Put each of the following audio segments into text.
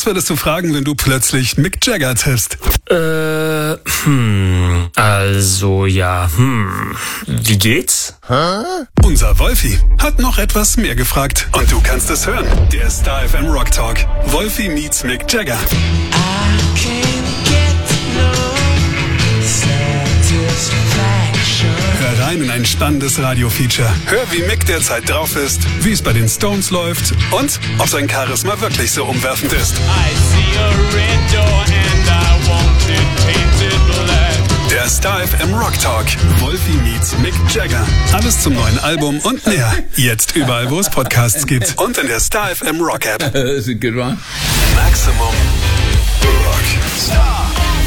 würdest du fragen, wenn du plötzlich Mick Jagger triffst? Wie geht's? Unser Wolfi hat noch etwas mehr gefragt. Und du kannst es hören. Der Star FM Rock Talk. Wolfi meets Mick Jagger. Hör rein in ein spannendes Radio-Feature. Hör, wie Mick derzeit drauf ist, wie es bei den Stones läuft und ob sein Charisma wirklich so umwerfend ist. Der Star FM Rock Talk. Wolfi meets Mick Jagger. Alles zum neuen Album und mehr. Jetzt überall, wo es Podcasts gibt. Und in der Star FM Rock App. Is it good one? Maximum Rock Star.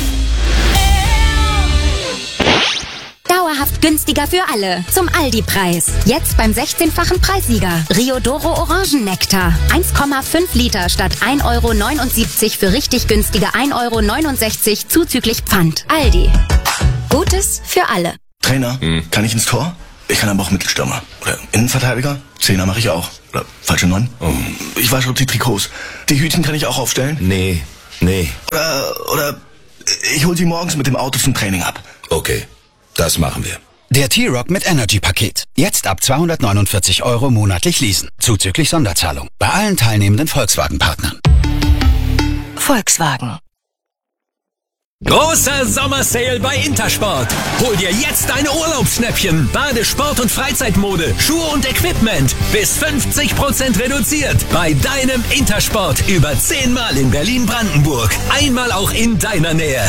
Dauerhaft günstiger für alle. Zum Aldi-Preis. Jetzt beim 16-fachen Preissieger. Riodoro Orangennektar. 1,5 Liter statt 1,79 € für richtig günstige 1,69 € zuzüglich Pfand. Aldi. Gutes für alle. Trainer, kann ich ins Tor? Ich kann aber auch Mittelstürmer. Oder Innenverteidiger? Zehner mache ich auch. Oder falsche 9? Ich wasche die Trikots. Die Hütchen kann ich auch aufstellen? Nee. Oder ich hol sie morgens mit dem Auto zum Training ab. Okay, das machen wir. Der T-Rock mit Energy-Paket. Jetzt ab 249 € monatlich leasen. Zuzüglich Sonderzahlung. Bei allen teilnehmenden Volkswagen-Partnern. Volkswagen. Großer Sommersale bei Intersport. Hol dir jetzt deine Urlaubsschnäppchen. Bade-, Sport- und Freizeitmode, Schuhe und Equipment. Bis 50% reduziert. Bei deinem Intersport. Über 10-mal in Berlin-Brandenburg. Einmal auch in deiner Nähe.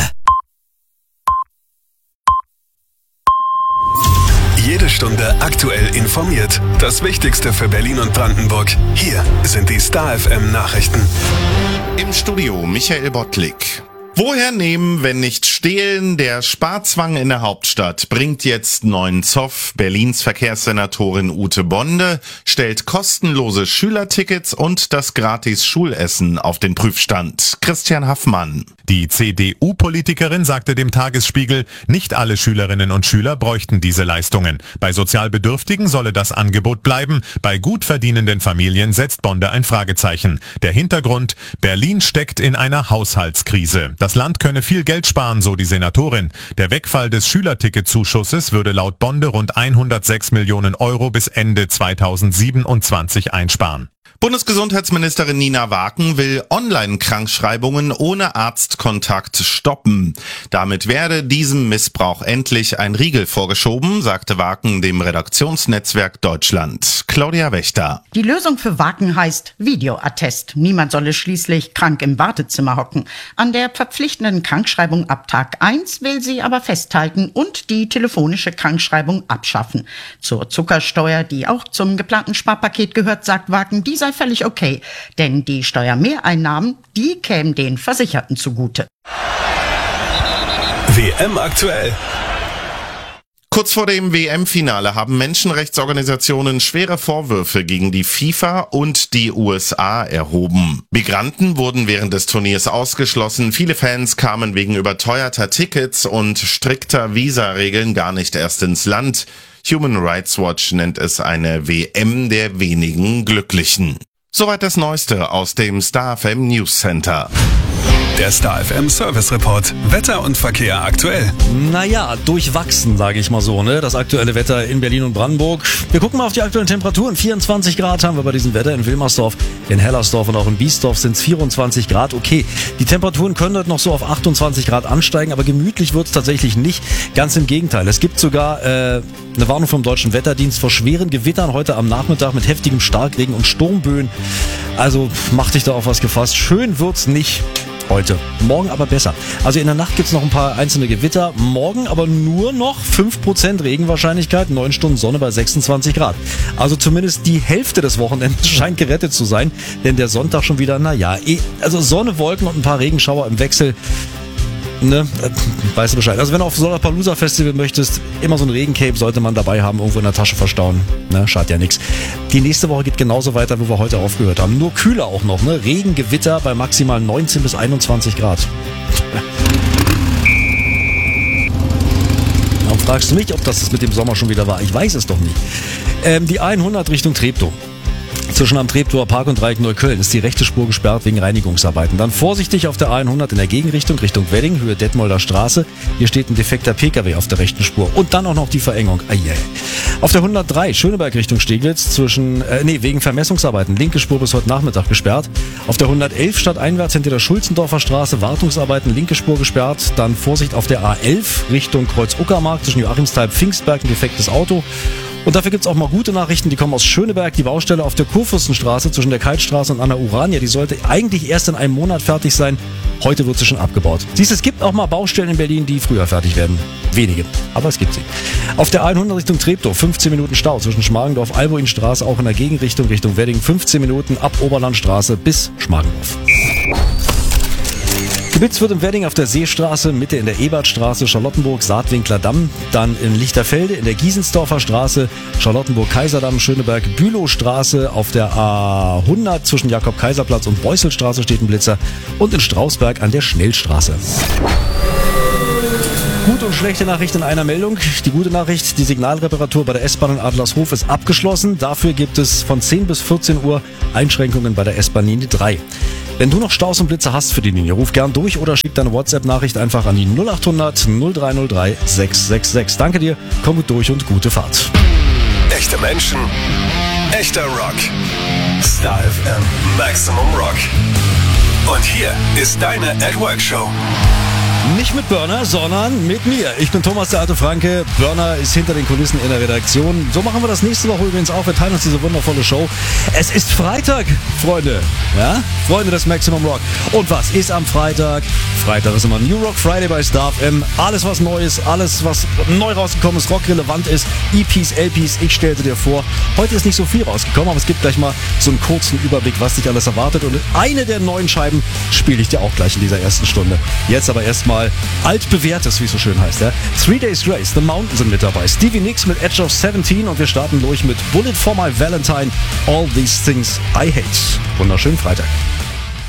Jede Stunde aktuell informiert. Das Wichtigste für Berlin und Brandenburg. Hier sind die Star FM Nachrichten. Im Studio Michael Bottlik. Woher nehmen, wenn nicht stehlen? Der Sparzwang in der Hauptstadt bringt jetzt neuen Zoff. Berlins Verkehrssenatorin Ute Bonde stellt kostenlose Schülertickets und das gratis Schulessen auf den Prüfstand. Christian Haffmann. Die CDU-Politikerin sagte dem Tagesspiegel, nicht alle Schülerinnen und Schüler bräuchten diese Leistungen. Bei Sozialbedürftigen solle das Angebot bleiben. Bei gut verdienenden Familien setzt Bonde ein Fragezeichen. Der Hintergrund: Berlin steckt in einer Haushaltskrise. Das Land könne viel Geld sparen, so die Senatorin. Der Wegfall des Schülerticketzuschusses würde laut Bonde rund 106 Millionen € bis Ende 2027 einsparen. Bundesgesundheitsministerin Nina Waken will Online-Krankschreibungen ohne Arztkontakt stoppen. Damit werde diesem Missbrauch endlich ein Riegel vorgeschoben, sagte Waken dem Redaktionsnetzwerk Deutschland. Claudia Wächter. Die Lösung für Waken heißt Videoattest. Niemand solle schließlich krank im Wartezimmer hocken. An der verpflichtenden Krankschreibung ab Tag 1 will sie aber festhalten und die telefonische Krankschreibung abschaffen. Zur Zuckersteuer, die auch zum geplanten Sparpaket gehört, sagt Waken, die sei völlig okay, denn die Steuermehreinnahmen, die kämen den Versicherten zugute. WM aktuell. Kurz vor dem WM-Finale haben Menschenrechtsorganisationen schwere Vorwürfe gegen die FIFA und die USA erhoben. Migranten wurden während des Turniers ausgeschlossen, viele Fans kamen wegen überteuerter Tickets und strikter Visaregeln gar nicht erst ins Land. Human Rights Watch nennt es eine WM der wenigen Glücklichen. Soweit das Neueste aus dem Star FM News Center. Der Star FM Service Report. Wetter und Verkehr aktuell. Naja, durchwachsen, sage ich mal so, ne? Das aktuelle Wetter in Berlin und Brandenburg. Wir gucken mal auf die aktuellen Temperaturen. 24 Grad haben wir bei diesem Wetter in Wilmersdorf, in Hellersdorf und auch in Biesdorf sind es 24 Grad. Okay, die Temperaturen können dort noch so auf 28 Grad ansteigen, aber gemütlich wird es tatsächlich nicht. Ganz im Gegenteil. Es gibt sogar eine Warnung vom Deutschen Wetterdienst vor schweren Gewittern heute am Nachmittag mit heftigem Starkregen und Sturmböen. Also mach dich da auf was gefasst. Schön wird's nicht heute. Morgen aber besser. Also in der Nacht gibt's noch ein paar einzelne Gewitter. Morgen aber nur noch 5% Regenwahrscheinlichkeit, 9 Stunden Sonne bei 26 Grad. Also zumindest die Hälfte des Wochenendes scheint gerettet zu sein. Denn der Sonntag schon wieder, also Sonne, Wolken und ein paar Regenschauer im Wechsel. Ne, weißt du Bescheid. Also wenn du auf Lollapalooza Festival möchtest, immer so ein Regencape sollte man dabei haben, irgendwo in der Tasche verstauen. Ne, schadet ja nichts. Die nächste Woche geht genauso weiter, wie wir heute aufgehört haben. Nur kühler auch noch, ne? Regen, Gewitter bei maximal 19 bis 21 Grad. Warum fragst du mich, ob das mit dem Sommer schon wieder war? Ich weiß es doch nicht. Die 100 Richtung Treptow. Zwischen am Treptower Park und Dreieck Neukölln ist die rechte Spur gesperrt wegen Reinigungsarbeiten. Dann vorsichtig auf der A100 in der Gegenrichtung Richtung Wedding, Höhe Detmolder Straße. Hier steht ein defekter PKW auf der rechten Spur. Und dann auch noch die Verengung. Auf der 103 Schöneberg Richtung Steglitz wegen Vermessungsarbeiten. Linke Spur bis heute Nachmittag gesperrt. Auf der 111 stadteinwärts hinter der Schulzendorfer Straße Wartungsarbeiten, linke Spur gesperrt. Dann Vorsicht auf der A11 Richtung Kreuz-Uckermark zwischen Joachimsthal-Pfingstberg, ein defektes Auto. Und dafür gibt's auch mal gute Nachrichten, die kommen aus Schöneberg. Die Baustelle auf der Kurfürstenstraße zwischen der Kaltstraße und Anna Urania, die sollte eigentlich erst in einem Monat fertig sein. Heute wird sie schon abgebaut. Siehst, es gibt auch mal Baustellen in Berlin, die früher fertig werden. Wenige, aber es gibt sie. Auf der 100 Richtung Treptow, 15 Minuten Stau zwischen Schmargendorf, Alboinstraße, auch in der Gegenrichtung Richtung Wedding. 15 Minuten ab Oberlandstraße bis Schmargendorf. Geblitzt wird im Wedding auf der Seestraße, Mitte in der Ebertstraße, Charlottenburg, Saatwinkler Damm, dann in Lichterfelde in der Giesensdorfer Straße, Charlottenburg-Kaiserdamm, Schöneberg, Bülowstraße, auf der A100 zwischen Jakob-Kaiser-Platz und Beusselstraße steht ein Blitzer und in Strausberg an der Schnellstraße. Gute und schlechte Nachricht in einer Meldung. Die gute Nachricht, die Signalreparatur bei der S-Bahn in Adlershof ist abgeschlossen. Dafür gibt es von 10 bis 14 Uhr Einschränkungen bei der S-Bahn-Linie 3. Wenn du noch Staus und Blitze hast für die Linie, ruf gern durch oder schick deine WhatsApp-Nachricht einfach an die 0800 0303 666. Danke dir, komm gut durch und gute Fahrt. Echte Menschen, echter Rock. Star FM Maximum Rock. Und hier ist deine At-Work-Show. Nicht mit Burner, sondern mit mir. Ich bin Thomas, der alte Franke. Burner ist hinter den Kulissen in der Redaktion. So machen wir das nächste Woche übrigens auch. Wir teilen uns diese wundervolle Show. Es ist Freitag, Freunde. Ja? Freunde des Maximum Rock. Und was ist am Freitag? Freitag ist immer New Rock Friday bei Star FM. Alles, was neu ist, alles, was neu rausgekommen ist, rockrelevant ist. EPs, LPs, ich stellte dir vor. Heute ist nicht so viel rausgekommen, aber es gibt gleich mal so einen kurzen Überblick, was dich alles erwartet. Und eine der neuen Scheiben spiele ich dir auch gleich in dieser ersten Stunde. Jetzt aber erstmal altbewährtes, wie es so schön heißt. Ja? 3 Days Grace, The Mountain sind mit dabei. Stevie Nicks mit Edge of 17 und wir starten durch mit Bullet for My Valentine, All These Things I Hate. Wunderschönen Freitag.